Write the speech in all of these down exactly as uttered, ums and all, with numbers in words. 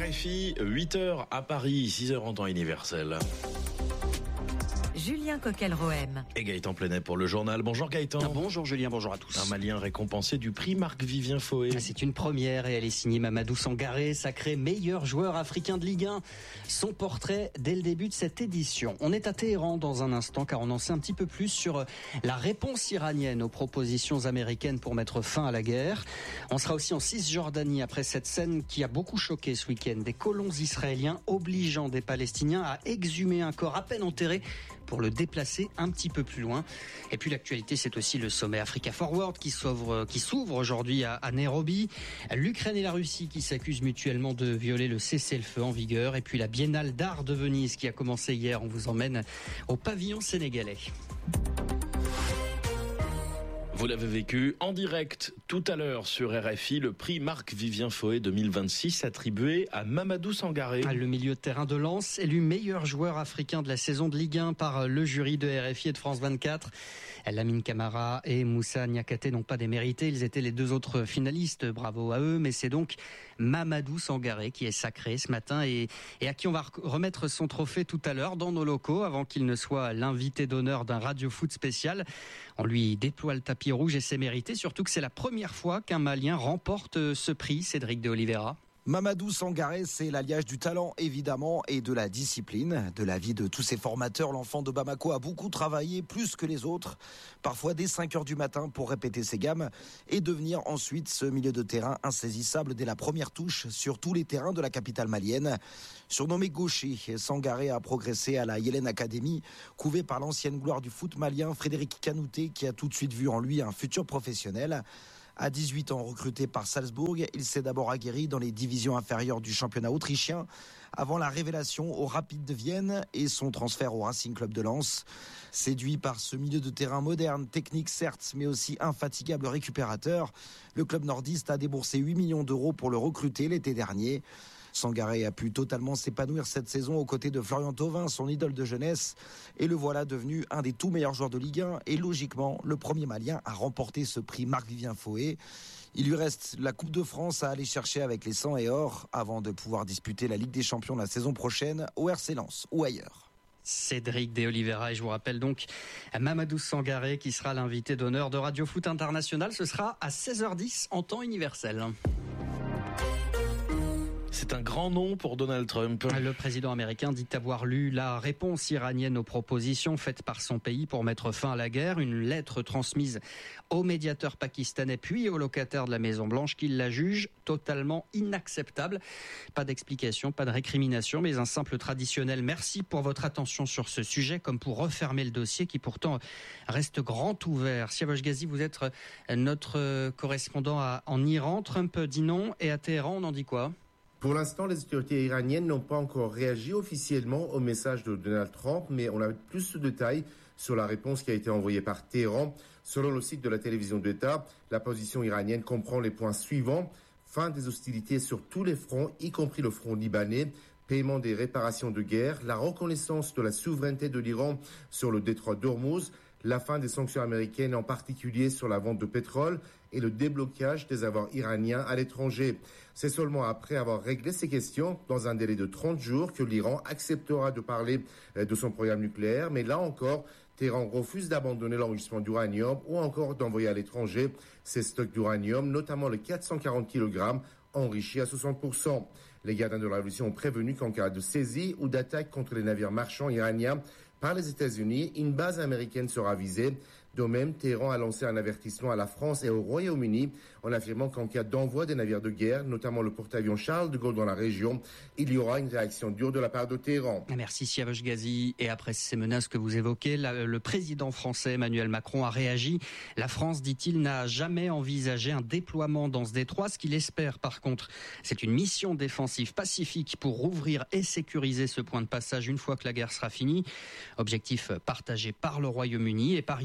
F I, huit heures à Paris, six heures en temps universel. Julien Coquel-Rohem. Et Gaëtan Plenet pour le journal. Bonjour Gaëtan. Ah, bonjour Julien, bonjour à tous. Un Malien récompensé du prix Marc-Vivien Foé. C'est une première et elle est signée Mamadou Sangaré, sacré meilleur joueur africain de Ligue un. Son portrait dès le début de cette édition. On est à Téhéran dans un instant car on en sait un petit peu plus sur la réponse iranienne aux propositions américaines pour mettre fin à la guerre. On sera aussi en Cisjordanie après cette scène qui a beaucoup choqué ce week-end. Des colons israéliens obligeant des Palestiniens à exhumer un corps à peine enterré pour le déplacer un petit peu plus loin. Et puis l'actualité, c'est aussi le sommet Africa Forward qui s'ouvre, qui s'ouvre aujourd'hui à, à Nairobi. L'Ukraine et la Russie qui s'accusent mutuellement de violer le cessez-le-feu en vigueur. Et puis la Biennale d'art de Venise qui a commencé hier. On vous emmène au pavillon sénégalais. Vous l'avez vécu en direct tout à l'heure sur R F I, le prix Marc-Vivien Foé deux mille vingt-six attribué à Mamadou Sangaré. Le milieu de terrain de Lens, élu meilleur joueur africain de la saison de Ligue un par le jury de R F I et de France vingt-quatre. Lamine Camara et Moussa Niakhaté n'ont pas démérité, ils étaient les deux autres finalistes, bravo à eux, mais c'est donc Mamadou Sangaré qui est sacré ce matin et, et à qui on va remettre son trophée tout à l'heure dans nos locaux avant qu'il ne soit l'invité d'honneur d'un Radio Foot spécial. On lui déploie le tapis rouge et c'est mérité, surtout que c'est la première fois qu'un Malien remporte ce prix, Cédric de Oliveira. Mamadou Sangaré, c'est l'alliage du talent évidemment et de la discipline. De la vie de tous ses formateurs, l'enfant de Bamako a beaucoup travaillé, plus que les autres, parfois dès cinq heures du matin pour répéter ses gammes et devenir ensuite ce milieu de terrain insaisissable dès la première touche sur tous les terrains de la capitale malienne. Surnommé gaucher, Sangaré a progressé à la Yélène Academy, couvé par l'ancienne gloire du foot malien Frédéric Kanouté qui a tout de suite vu en lui un futur professionnel. À dix-huit ans, recruté par Salzbourg, il s'est d'abord aguerri dans les divisions inférieures du championnat autrichien avant la révélation au Rapid de Vienne et son transfert au Racing Club de Lens. Séduit par ce milieu de terrain moderne, technique certes, mais aussi infatigable récupérateur, le club nordiste a déboursé huit millions d'euros pour le recruter l'été dernier. Sangaré a pu totalement s'épanouir cette saison aux côtés de Florian Thauvin, son idole de jeunesse. Et le voilà devenu un des tout meilleurs joueurs de Ligue un et logiquement le premier Malien à remporter ce prix Marc-Vivien Foé. Il lui reste la Coupe de France à aller chercher avec les sang et or avant de pouvoir disputer la Ligue des Champions la saison prochaine au R C Lens ou ailleurs. Cédric de Oliveira et je vous rappelle donc Mamadou Sangaré qui sera l'invité d'honneur de Radio Foot International. Ce sera à seize heures dix en temps universel. C'est un grand nom pour Donald Trump. Le président américain dit avoir lu la réponse iranienne aux propositions faites par son pays pour mettre fin à la guerre. Une lettre transmise au médiateur pakistanais puis au locataire de la Maison-Blanche qui la juge totalement inacceptable. Pas d'explication, pas de récrimination, mais un simple traditionnel merci pour votre attention sur ce sujet, comme pour refermer le dossier qui pourtant reste grand ouvert. Siavash Ghazi, vous êtes notre correspondant à, en Iran. Trump dit non et à Téhéran, on en dit quoi ? Pour l'instant, les autorités iraniennes n'ont pas encore réagi officiellement au message de Donald Trump, mais on a plus de détails sur la réponse qui a été envoyée par Téhéran. Selon le site de la télévision d'État, la position iranienne comprend les points suivants. Fin des hostilités sur tous les fronts, y compris le front libanais. Paiement des réparations de guerre, la reconnaissance de la souveraineté de l'Iran sur le détroit d'Ormuz, la fin des sanctions américaines, en particulier sur la vente de pétrole, et le déblocage des avoirs iraniens à l'étranger. C'est seulement après avoir réglé ces questions, dans un délai de trente jours, que l'Iran acceptera de parler de son programme nucléaire. Mais là encore, Téhéran refuse d'abandonner l'enrichissement d'uranium ou encore d'envoyer à l'étranger ses stocks d'uranium, notamment le quatre cent quarante kilogrammes enrichi à soixante pour cent. Les gardiens de la révolution ont prévenu qu'en cas de saisie ou d'attaque contre les navires marchands iraniens par les États-Unis, une base américaine sera visée. De même, Téhéran a lancé un avertissement à la France et au Royaume-Uni en affirmant qu'en cas d'envoi des navires de guerre, notamment le porte-avions Charles de Gaulle dans la région, il y aura une réaction dure de la part de Téhéran. Merci Siavash Ghazi. Et après ces menaces que vous évoquez, la, le président français Emmanuel Macron a réagi. La France, dit-il, n'a jamais envisagé un déploiement dans ce détroit. Ce qu'il espère par contre, c'est une mission défensive pacifique pour rouvrir et sécuriser ce point de passage une fois que la guerre sera finie. Objectif partagé par le Royaume-Uni et Paris et Londres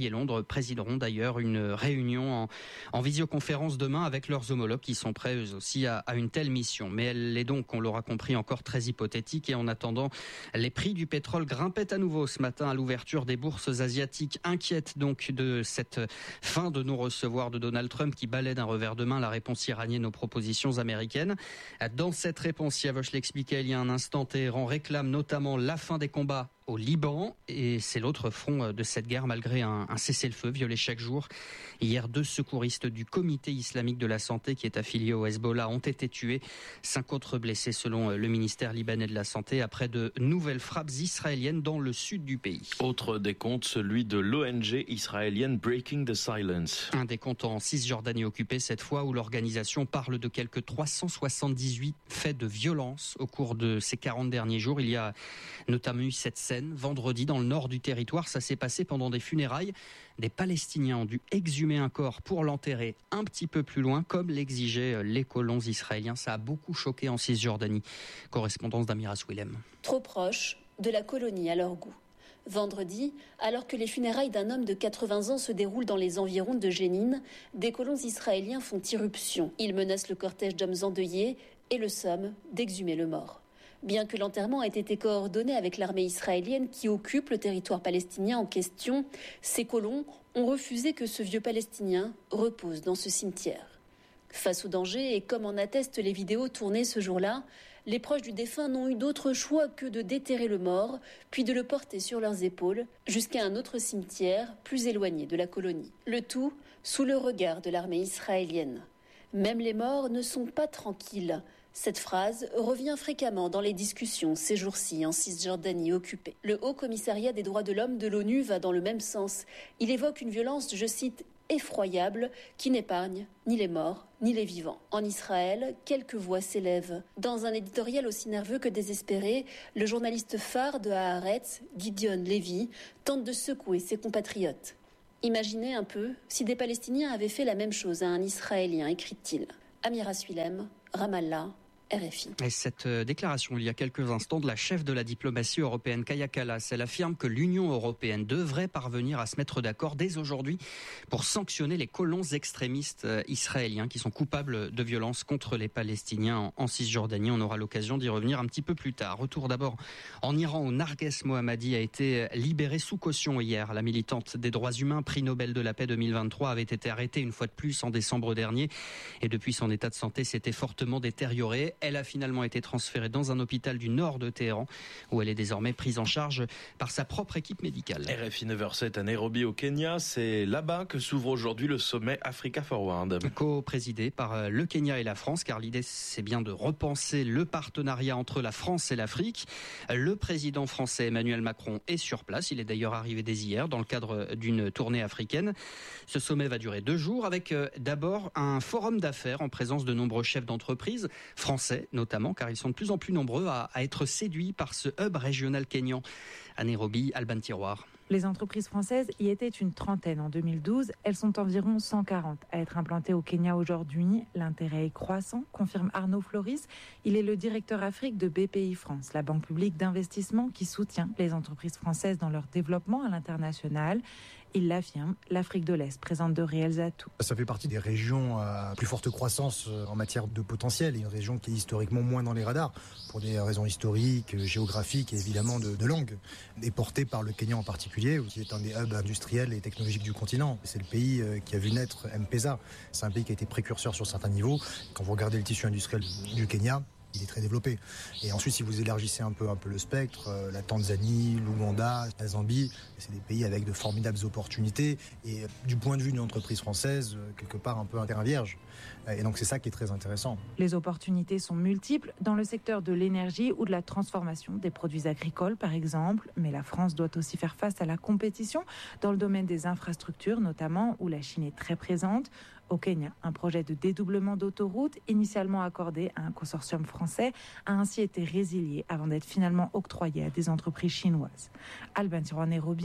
présideront d'ailleurs une réunion en, en visioconférence demain avec leurs homologues qui sont prêts eux aussi à, à une telle mission. Mais elle est donc, on l'aura compris, encore très hypothétique. Et en attendant, les prix du pétrole grimpaient à nouveau ce matin à l'ouverture des bourses asiatiques, inquiètes donc de cette fin de non-recevoir de Donald Trump qui balaie d'un revers de main la réponse iranienne aux propositions américaines. Dans cette réponse, Yavoche l'expliquait il y a un instant, Téhéran réclame notamment la fin des combats au Liban, et c'est l'autre front de cette guerre malgré un, un cessez-le-feu violé chaque jour. Hier, deux secouristes du comité islamique de la santé qui est affilié au Hezbollah ont été tués. Cinq autres blessés selon le ministère libanais de la Santé après de nouvelles frappes israéliennes dans le sud du pays. Autre décompte, celui de l'O N G israélienne Breaking the Silence. Un décompte en Cisjordanie occupée cette fois où l'organisation parle de quelques trois cent soixante-dix-huit faits de violence au cours de ces quarante derniers jours. Il y a notamment eu cette scène vendredi dans le nord du territoire. Ça s'est passé pendant des funérailles. Des Palestiniens ont dû exhumer un corps pour l'enterrer un petit peu plus loin, comme l'exigeaient les colons israéliens. Ça a beaucoup choqué en Cisjordanie. Correspondance d'Amira Swilem. Trop proche de la colonie à leur goût. Vendredi, alors que les funérailles d'un homme de quatre-vingts ans se déroulent dans les environs de Jénine, des colons israéliens font irruption. Ils menacent le cortège d'hommes endeuillés et le somment d'exhumer le mort. Bien que l'enterrement ait été coordonné avec l'armée israélienne qui occupe le territoire palestinien en question, ces colons ont refusé que ce vieux Palestinien repose dans ce cimetière. Face au danger, et comme en attestent les vidéos tournées ce jour-là, les proches du défunt n'ont eu d'autre choix que de déterrer le mort, puis de le porter sur leurs épaules jusqu'à un autre cimetière plus éloigné de la colonie. Le tout sous le regard de l'armée israélienne. Même les morts ne sont pas tranquilles. Cette phrase revient fréquemment dans les discussions ces jours-ci en Cisjordanie occupée. Le Haut Commissariat des droits de l'homme de l'ONU va dans le même sens. Il évoque une violence, je cite, effroyable, qui n'épargne ni les morts ni les vivants. En Israël, quelques voix s'élèvent. Dans un éditorial aussi nerveux que désespéré, le journaliste phare de Haaretz, Gideon Levy, tente de secouer ses compatriotes. Imaginez un peu si des Palestiniens avaient fait la même chose à un Israélien, écrit-il. Amira Swilem, Ramallah, R F I. Et cette déclaration, il y a quelques instants, de la chef de la diplomatie européenne, Kaja Kallas, elle affirme que l'Union européenne devrait parvenir à se mettre d'accord dès aujourd'hui pour sanctionner les colons extrémistes israéliens qui sont coupables de violences contre les Palestiniens en Cisjordanie. On aura l'occasion d'y revenir un petit peu plus tard. Retour d'abord en Iran où Narges Mohammadi a été libérée sous caution hier. La militante des droits humains, prix Nobel de la paix deux mille vingt-trois, avait été arrêtée une fois de plus en décembre dernier et depuis son état de santé s'était fortement détérioré. Elle a finalement été transférée dans un hôpital du nord de Téhéran où elle est désormais prise en charge par sa propre équipe médicale. R F I neuf heures sept à Nairobi au Kenya, c'est là-bas que s'ouvre aujourd'hui le sommet Africa Forward. Co-présidé par le Kenya et la France, car l'idée c'est bien de repenser le partenariat entre la France et l'Afrique. Le président français Emmanuel Macron est sur place, il est d'ailleurs arrivé dès hier dans le cadre d'une tournée africaine. Ce sommet va durer deux jours avec d'abord un forum d'affaires en présence de nombreux chefs d'entreprise français notamment, car ils sont de plus en plus nombreux à, à être séduits par ce hub régional kényan. À Nairobi, Alban Tiroir. Les entreprises françaises y étaient une trentaine en deux mille douze. Elles sont environ cent quarante à être implantées au Kenya aujourd'hui. L'intérêt est croissant, confirme Arnaud Floris. Il est le directeur Afrique de B P I France, la banque publique d'investissement qui soutient les entreprises françaises dans leur développement à l'international. Il l'affirme, l'Afrique de l'Est présente de réels atouts. Ça fait partie des régions à plus forte croissance en matière de potentiel, une région qui est historiquement moins dans les radars, pour des raisons historiques, géographiques et évidemment de, de langue, et portée par le Kenya en particulier, qui est un des hubs industriels et technologiques du continent. C'est le pays qui a vu naître M-Pesa. C'est un pays qui a été précurseur sur certains niveaux. Quand vous regardez le tissu industriel du Kenya, il est très développé. Et ensuite, si vous élargissez un peu, un peu le spectre, euh, la Tanzanie, l'Ouganda, la Zambie, c'est des pays avec de formidables opportunités. Et euh, du point de vue d'une entreprise française, euh, quelque part un peu un terrain vierge. Et donc c'est ça qui est très intéressant. Les opportunités sont multiples dans le secteur de l'énergie ou de la transformation des produits agricoles, par exemple. Mais la France doit aussi faire face à la compétition dans le domaine des infrastructures, notamment, où la Chine est très présente. Au Kenya, un projet de dédoublement d'autoroute, initialement accordé à un consortium français, a ainsi été résilié avant d'être finalement octroyé à des entreprises chinoises. Alban Tiroir, Nairobi,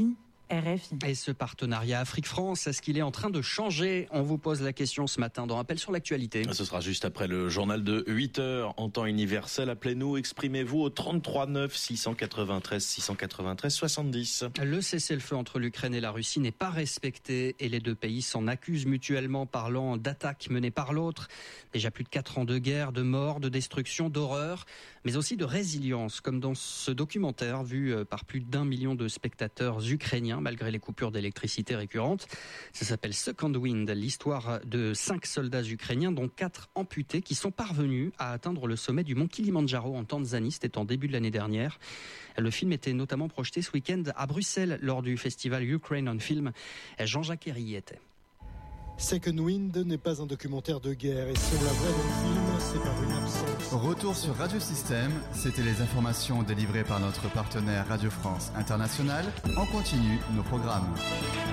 R F I. Et ce partenariat Afrique-France, est-ce qu'il est en train de changer ? On vous pose la question ce matin dans Rappel sur l'actualité. Ce sera juste après le journal de huit heures en temps universel. Appelez-nous, exprimez-vous au trente-trois neuf six cent quatre-vingt-treize six cent quatre-vingt-treize soixante-dix. Le cessez-le-feu entre l'Ukraine et la Russie n'est pas respecté et les deux pays s'en accusent mutuellement, parlant d'attaques menées par l'autre. Déjà plus de quatre ans de guerre, de morts, de destruction, d'horreur, mais aussi de résilience, comme dans ce documentaire vu par plus d'un million de spectateurs ukrainiens malgré les coupures d'électricité récurrentes. Ça s'appelle Second Wind, l'histoire de cinq soldats ukrainiens dont quatre amputés qui sont parvenus à atteindre le sommet du mont Kilimandjaro en Tanzanie. C'était en début de l'année dernière. Le film était notamment projeté ce week-end à Bruxelles lors du festival Ukraine on Film. Jean-Jacques Herry y était. Second Wind n'est pas un documentaire de guerre et si on la voit dans le film, c'est par une absence. Retour sur Radio Système, c'était les informations délivrées par notre partenaire Radio France Internationale. En continu, nos programmes.